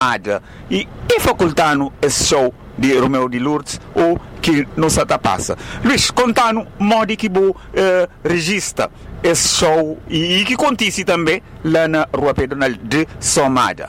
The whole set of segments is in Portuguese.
e facultando esse show de Romeu de Lourdes ou que nos passa. Luís, contando modo que você registra esse show e que acontece também lá na Rua Pedronal de Somada.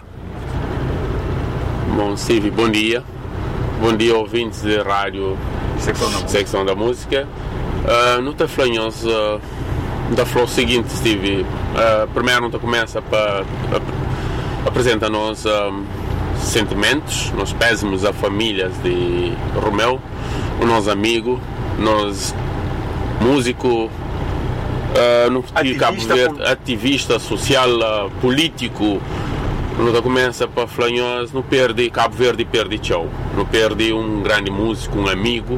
Bom, Steve, bom dia. Bom dia, ouvintes de rádio Secção da Música. Não te falamos da flor seguinte, Steve. Primeiro, não começa para apresentar-nos sentimentos, nós pésimos a famílias de Romeu, o nosso amigo, nós músico, ativista social, político. Não começa para falar, não perde Cabo Verde, perde tchau, não perde um grande músico, um amigo,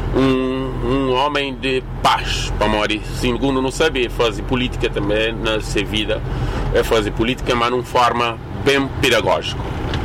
um homem de paz para morrer. Segundo, não sabe fazer política também na sua vida, é fazer política, mas de uma forma bem pedagógica.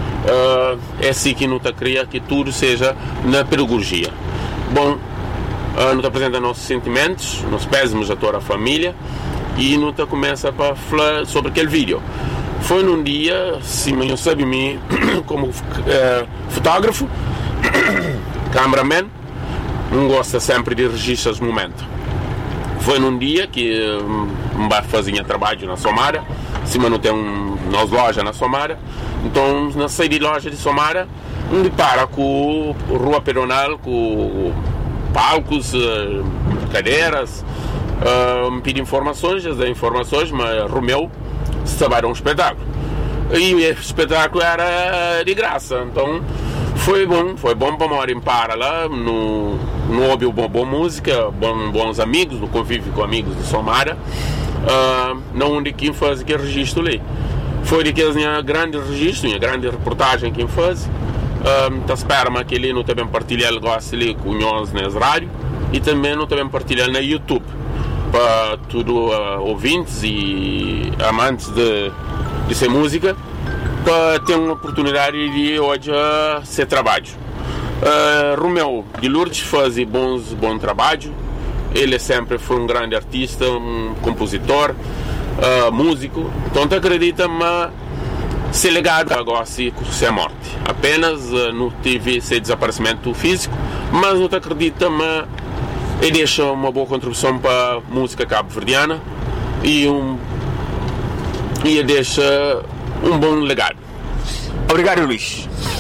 É assim que não está criar que tudo seja na pedagogia. Bom, não te apresenta nossos sentimentos, nós pésimos a toda a família e não te começa para falar sobre aquele vídeo. Foi num dia, se eu sabe me como fotógrafo, cameraman, não gosta sempre de registrar os momentos. Foi num dia que fazia trabalho na Somara, cima não tem nas lojas na Somara, então na saída de loja de Somara, onde para com Rua Pedronal, com palcos, cadeiras, me pedi informações, as informações, mas Romeu estava um espetáculo. E o espetáculo era de graça, então foi bom para morar em para lá, no ouviu boa música, bons amigos, no convívio com amigos de Somara, não onde quem faz aquele registro ali. Foi daqueles grande registro, uma grande reportagem que faz. Espero que ele não também partilhar o negócio ali com nós nas rádio e também não também partilhar na YouTube para todos ouvintes e amantes de ser música para ter uma oportunidade de hoje ser trabalho. Romeu de Lourdes faz bom trabalho, ele sempre foi um grande artista, um compositor, músico, então acredita mas ser legado agora se morte. Apenas não teve esse desaparecimento físico, mas não acredita mas ele deixa uma boa contribuição para a música cabo-verdiana e deixa um bom legado. Obrigado, Luís.